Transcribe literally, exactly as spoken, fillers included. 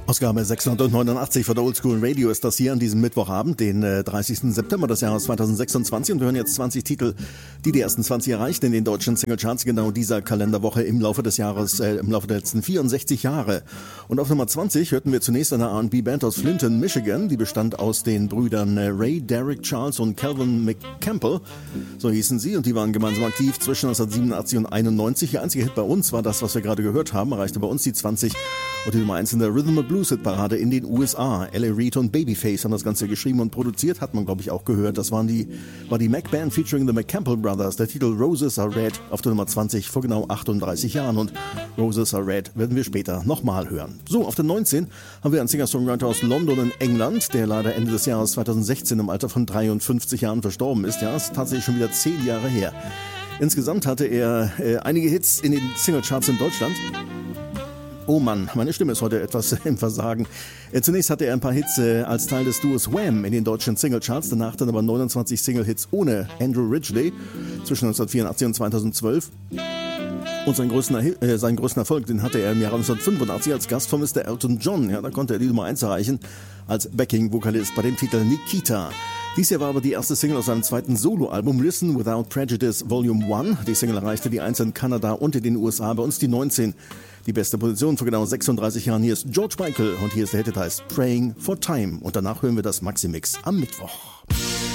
Ausgabe sechshundertneunundachtzig von der Oldschool Radio ist das hier an diesem Mittwochabend, den äh, dreißigsten September des Jahres zweitausendsechsundzwanzig, und wir hören jetzt zwanzig Titel, die die ersten zwanzig erreichten in den deutschen Singlecharts, genau dieser Kalenderwoche im Laufe des Jahres, äh, im Laufe der letzten vierundsechzig Jahre. Und auf Nummer zwanzig hörten wir zunächst eine R und B-Band aus Clinton, Michigan, die bestand aus den Brüdern äh, Ray, Derek, Charles und Calvin McCampbell, so hießen sie, und die waren gemeinsam aktiv zwischen neunzehnhundertsiebenundachtzig und einundneunzig. Ihr einziger Hit bei uns war das, was wir gerade gehört haben, erreichte bei uns die zwanzig und die Nummer eins in der Rhythm and Blues Parade in den U S A. L A. Reid und Babyface haben das Ganze geschrieben und produziert, hat man glaube ich auch gehört. Das waren die, war die Mac Band featuring the McCampbell Brothers. Der Titel Roses Are Red auf der Nummer zwanzig vor genau achtunddreißig Jahren, und Roses Are Red werden wir später nochmal hören. So, auf der neunzehn haben wir einen Singer-Songwriter aus London in England, der leider Ende des Jahres zweitausendsechzehn im Alter von dreiundfünfzig Jahren verstorben ist. Ja, ist tatsächlich schon wieder zehn Jahre her. Insgesamt hatte er äh, einige Hits in den Singlecharts in Deutschland. Oh Mann, meine Stimme ist heute etwas im Versagen. Äh, zunächst hatte er ein paar Hits äh, als Teil des Duos Wham in den deutschen Singlecharts, danach dann aber neunundzwanzig Single-Hits ohne Andrew Ridgeley zwischen neunzehnhundertvierundachtzig und zweitausendzwölf. Und seinen größten, äh, seinen größten Erfolg, den hatte er im Jahre neunzehnhundertfünfundachtzig als Gast von Mister Elton John. Ja, da konnte er die Nummer eins erreichen als Backing-Vokalist bei dem Titel Nikita. Dies hier war aber die erste Single aus seinem zweiten Soloalbum Listen Without Prejudice Volume eins. Die Single erreichte die eins in Kanada und in den U S A, bei uns die neunzehn. Die beste Position vor genau sechsunddreißig Jahren. Hier ist George Michael und hier ist der Hit, heißt Praying for Time. Und danach hören wir das Maxi-Mix am Mittwoch.